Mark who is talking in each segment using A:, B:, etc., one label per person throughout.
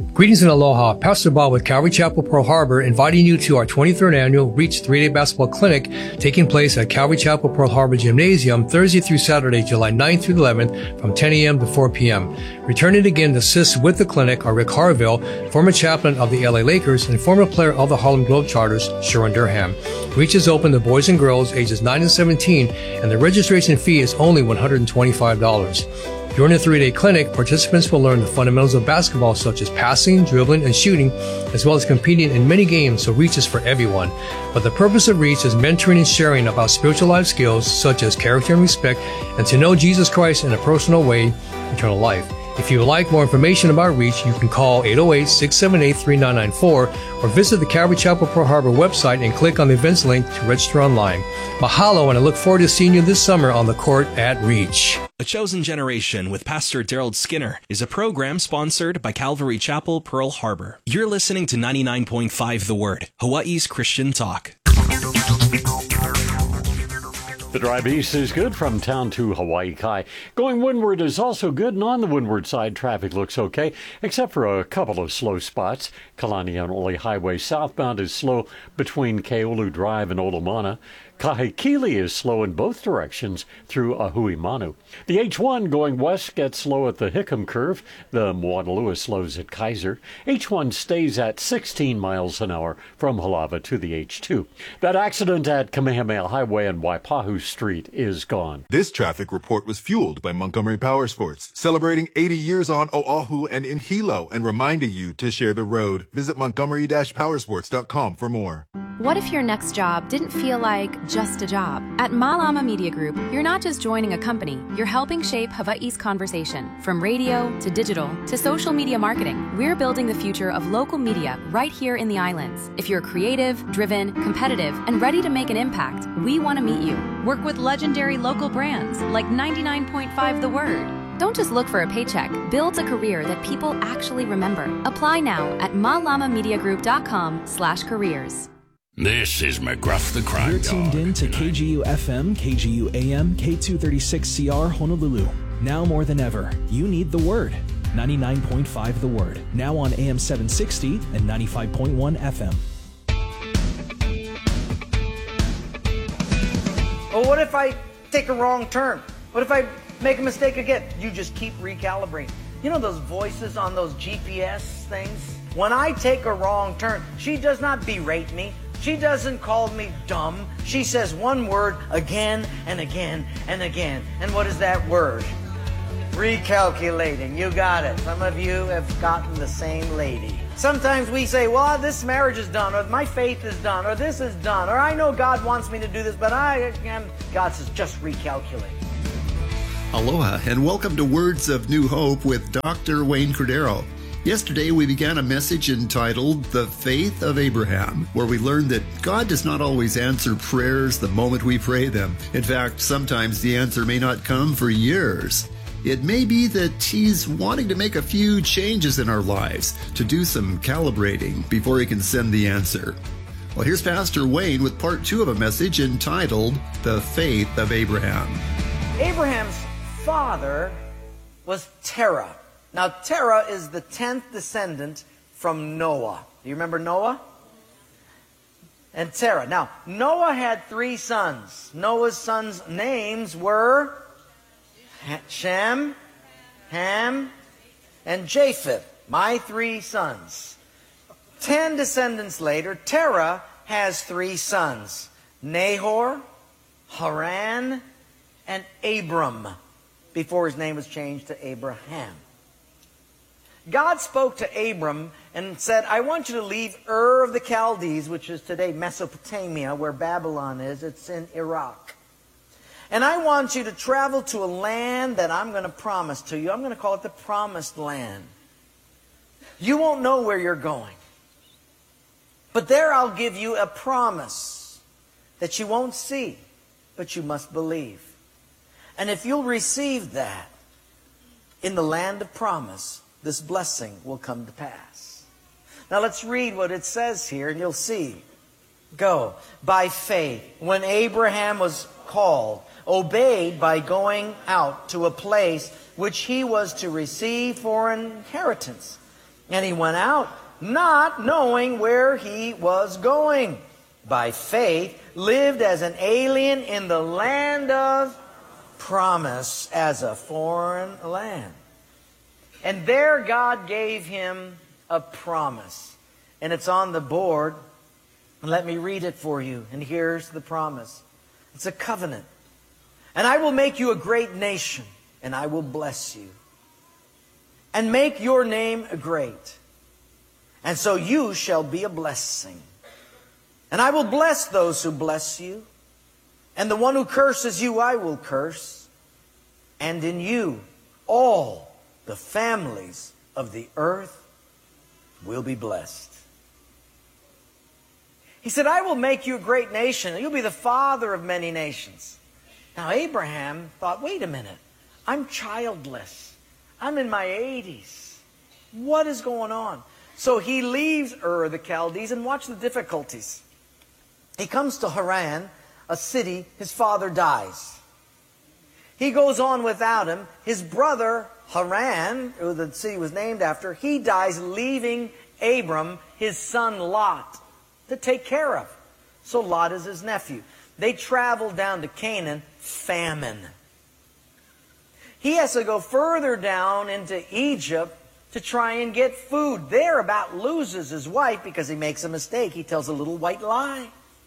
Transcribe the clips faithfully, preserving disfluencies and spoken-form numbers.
A: Greetings and aloha. Pastor Bob with Calvary Chapel, Pearl Harbor, inviting you to our twenty-third annual Reach three-day basketball clinic taking place at Calvary Chapel, Pearl Harbor Gymnasium Thursday through Saturday, July ninth through eleventh from ten a.m. to four p.m. Returning again to assist with the clinic are Rick Harville, former chaplain of the L A Lakers and former player of the Harlem Globetrotters, Sharon Durham. Reach is open to boys and girls ages nine and seventeen, and the registration fee is only one hundred twenty-five dollars. During the three-day clinic, participants will learn the fundamentals of basketball such as passing, dribbling, and shooting, as well as competing in many games, so Reach is for everyone. But the purpose of Reach is mentoring and sharing about spiritual life skills such as character and respect, and to know Jesus Christ in a personal way, eternal life. If you would like more information about Reach, you can call eight oh eight, six seven eight, three nine nine four or visit the Calvary Chapel Pearl Harbor website and click on the events link to register online. Mahalo, and I look forward to seeing you this summer on the court at Reach.
B: A Chosen Generation with Pastor Daryl Skinner is a program sponsored by Calvary Chapel, Pearl Harbor. You're listening to ninety-nine point five The Word, Hawaii's Christian Talk.
C: The drive east is good from town to Hawaii Kai. Going windward is also good, and on the windward side, traffic looks okay, except for a couple of slow spots. Kalaniaole Highway southbound is slow between Keolu Drive and Olomana. Kahekili is slow in both directions through Ahuimanu. The H one going west gets slow at the Hickam Curve. The Moanalua slows at Kaiser. H one stays at sixteen miles an hour from Halava to the H two. That accident at Kamehameha Highway and Waipahu Street is gone.
D: This traffic report was fueled by Montgomery Power Sports, celebrating eighty years on Oahu and in Hilo, and reminding you to share the road. Visit montgomery dash powersports dot com for more.
E: What if your next job didn't feel like just a job? At Malama Media Group, you're not just joining a company, you're helping shape Hawaii's conversation. From radio to digital to social media marketing, we're building the future of local media right here in the islands. If you're creative, driven, competitive, and ready to make an impact, we want to meet you. Work with legendary local brands like ninety-nine point five The Word. Don't just look for a paycheck. Build a career that people actually remember. Apply now at malamamediagroup.com slash careers.
F: This is McGruff the Crime
G: You're
F: Dog.
G: tuned in to K G U F M, K G U A M, K two thirty-six C R Honolulu. Now more than ever, you need the Word. ninety-nine point five The Word. Now on A M seven sixty and ninety-five point one F M.
H: Well, what if I take a wrong turn? What if I make a mistake again? You just keep recalibrating. You know those voices on those G P S things? When I take a wrong turn, she does not berate me. She doesn't call me dumb. She says one word again and again and again. And what is that word? Recalculating. You got it. Some of you have gotten the same lady. Sometimes we say, well, this marriage is done, or my faith is done, or this is done, or I know God wants me to do this, but I am. God says, just recalculate.
I: Aloha, and welcome to Words of New Hope with Doctor Wayne Cordero. Yesterday, we began a message entitled The Faith of Abraham, where we learned that God does not always answer prayers the moment we pray them. In fact, sometimes the answer may not come for years. It may be that He's wanting to make a few changes in our lives, to do some calibrating before He can send the answer. Well, here's Pastor Wayne with part two of a message entitled The Faith of Abraham.
H: Abraham's father was Terah. Now, Terah is the tenth descendant from Noah. Do you remember Noah? And Terah. Now, Noah had three sons. Noah's sons' names were Shem, Ham, and Japheth. My three sons. Ten descendants later, Terah has three sons. Nahor, Haran, and Abram, before his name was changed to Abraham. God spoke to Abram and said, I want you to leave Ur of the Chaldees, which is today Mesopotamia, where Babylon is. It's in Iraq. And I want you to travel to a land that I'm going to promise to you. I'm going to call it the Promised Land. You won't know where you're going. But there I'll give you a promise that you won't see, but you must believe. And if you'll receive that in the land of promise, this blessing will come to pass. Now let's read what it says here, and you'll see. Go. By faith, when Abraham was called, obeyed by going out to a place which he was to receive for an inheritance. And he went out, not knowing where he was going. By faith, lived as an alien in the land of promise, as a foreign land. And there God gave him a promise. And it's on the board. Let me read it for you. And here's the promise. It's a covenant. And I will make you a great nation, and I will bless you, and make your name great. And so you shall be a blessing. And I will bless those who bless you, and the one who curses you I will curse. And in you all the families of the earth will be blessed. He said, I will make you a great nation, and you'll be the father of many nations. Now Abraham thought, wait a minute, I'm childless. I'm in my eighties. What is going on? So he leaves Ur of the Chaldees, and watch the difficulties. He comes to Haran, a city. His father dies. He goes on without him. His brother Haran, who the city was named after, he dies, leaving Abram, his son Lot, to take care of. So Lot is his nephew. They travel down to Canaan, famine. He has to go further down into Egypt to try and get food. There about loses his wife because he makes a mistake. He tells a little white lie.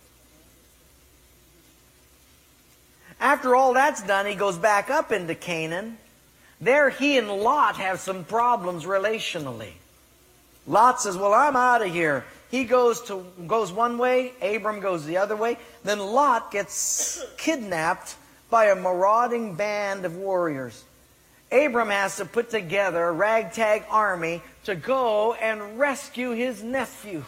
H: After all that's done, he goes back up into Canaan. There he and Lot have some problems relationally. Lot says, well, I'm out of here. He goes to goes one way, Abram goes the other way. Then Lot gets kidnapped by a marauding band of warriors. Abram has to put together a ragtag army to go and rescue his nephew.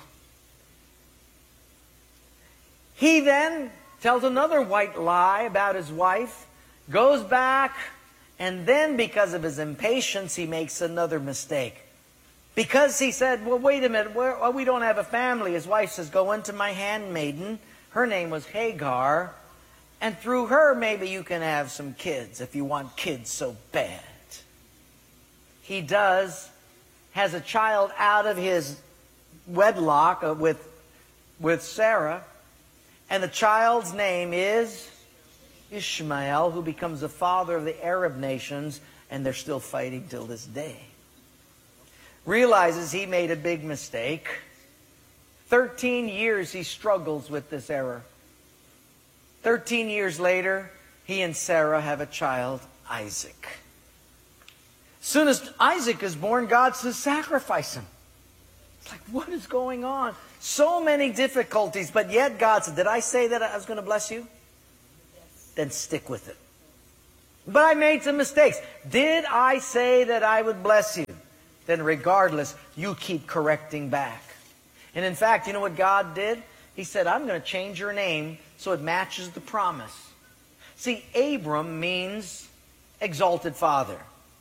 H: He then tells another white lie about his wife, goes back, and then because of his impatience, he makes another mistake. Because he said, well, wait a minute, we're, well, we don't have a family. His wife says, go into my handmaiden. Her name was Hagar. And through her, maybe you can have some kids if you want kids so bad. He does, has a child out of his wedlock with, with Sarah. And the child's name is Ishmael, who becomes the father of the Arab nations. And they're still fighting till this day. Realizes he made a big mistake. Thirteen years he struggles with this error. Thirteen years later, he and Sarah have a child, Isaac. As soon as Isaac is born, God says, sacrifice him. It's like, what is going on? So many difficulties, but yet God said, did I say that I was going to bless you? Yes. Then stick with it. But I made some mistakes. Did I say that I would bless you? Then regardless, you keep correcting back. And in fact, you know what God did? He said, I'm going to change your name so it matches the promise. See, Abram means exalted father.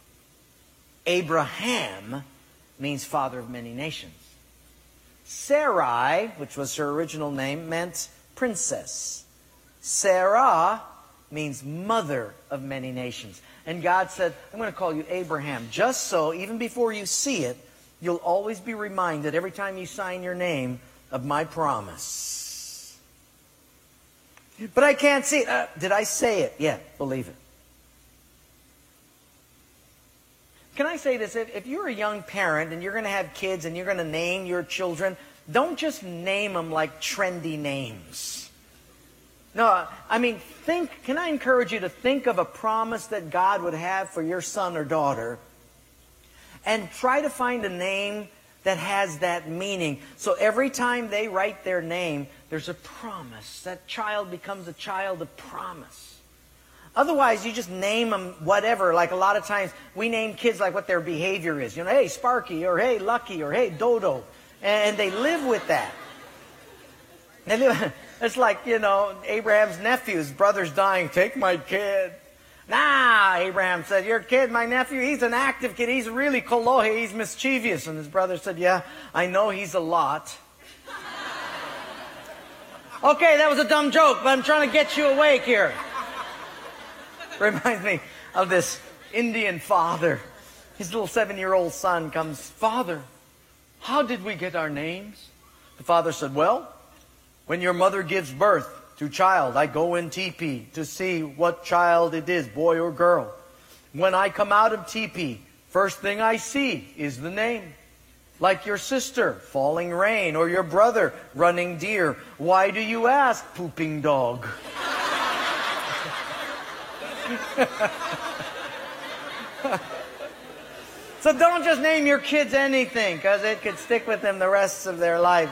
H: Abraham means father of many nations. Sarai, which was her original name, meant princess. Sarah means mother of many nations. And God said, I'm going to call you Abraham, just so, even before you see it, you'll always be reminded every time you sign your name of my promise. But I can't see it. Uh, did I say it? Yeah, believe it. Can I say this? If, if you're a young parent and you're going to have kids and you're going to name your children, don't just name them like trendy names. No, I mean, think, can I encourage you to think of a promise that God would have for your son or daughter and try to find a name that has that meaning. So every time they write their name, there's a promise. That child becomes a child of promise. Otherwise, you just name them whatever. Like a lot of times, we name kids like what their behavior is. You know, hey, Sparky, or hey, Lucky, or hey, Dodo. And they live with that. They live, it's like, you know, Abraham's nephew, his brother's dying. Take my kid. Nah, Abraham said, your kid, my nephew, he's an active kid. He's really kolohe. He's mischievous. And his brother said, yeah, I know he's a lot. Okay, that was a dumb joke, but I'm trying to get you awake here. Reminds me of this Indian father. His little seven-year-old son comes, Father, how did we get our names? The father said, well, when your mother gives birth to child, I go in teepee to see what child it is, boy or girl. When I come out of teepee, first thing I see is the name. Like your sister, falling rain, or your brother, running deer. Why do you ask, pooping dog? So don't just name your kids anything, because it could stick with them the rest of their life.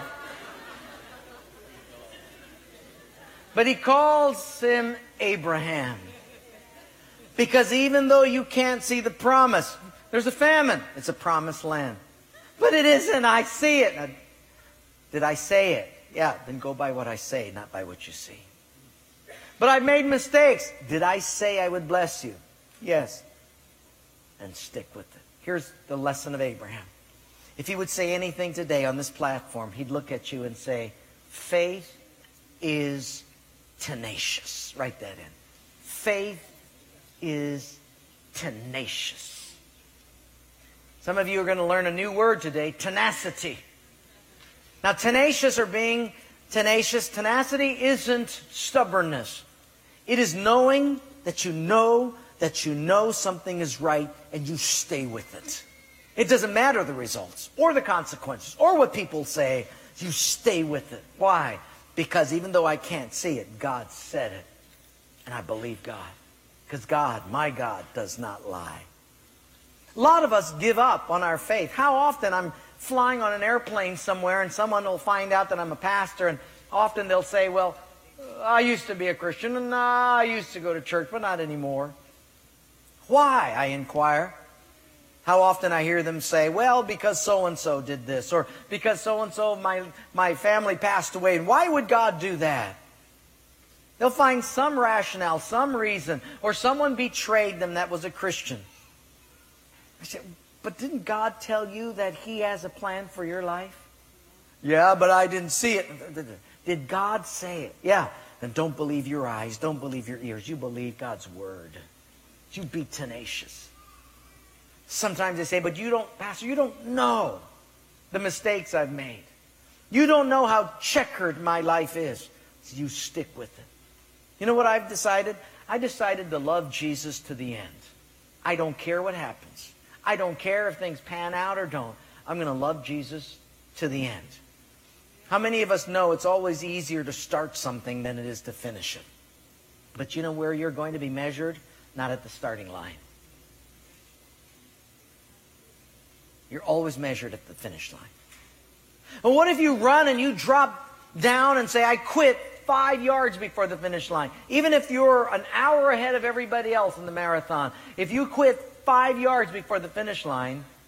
H: But he calls him Abraham. Because even though you can't see the promise, there's a famine. It's a promised land. But it isn't. I see it. Now, did I say it? Yeah, then go by what I say, not by what you see. But I've made mistakes. Did I say I would bless you? Yes. And stick with it. Here's the lesson of Abraham. If he would say anything today on this platform, he'd look at you and say, faith is tenacious. Write that in. Faith is tenacious. Some of you are going to learn a new word today, tenacity. Now, tenacious or being tenacious, tenacity isn't stubbornness. It is knowing that you know that you know something is right and you stay with it. It doesn't matter the results or the consequences or what people say. You stay with it. Why? Because even though I can't see it, God said it. And I believe God. Because God, my God, does not lie. A lot of us give up on our faith. How often I'm flying on an airplane somewhere and someone will find out that I'm a pastor, and often they'll say, well, I used to be a Christian and uh, I used to go to church, but not anymore. Why, I inquire. How often I hear them say, well, because so-and-so did this, or because so-and-so, my, my family passed away. And why would God do that? They'll find some rationale, some reason, or someone betrayed them that was a Christian. I said, but didn't God tell you that He has a plan for your life? Yeah, but I didn't see it. Did God say it? Yeah. Then don't believe your eyes. Don't believe your ears. You believe God's Word. You be tenacious. Sometimes they say, but you don't, Pastor, you don't know the mistakes I've made. You don't know how checkered my life is. So you stick with it. You know what I've decided? I decided to love Jesus to the end. I don't care what happens. I don't care if things pan out or don't. I'm going to love Jesus to the end. How many of us know it's always easier to start something than it is to finish it? But you know where you're going to be measured? Not at the starting line. You're always measured at the finish line. And what if you run and you drop down and say, I quit five yards before the finish line? Even if you're an hour ahead of everybody else in the marathon, if you quit five yards before the finish line,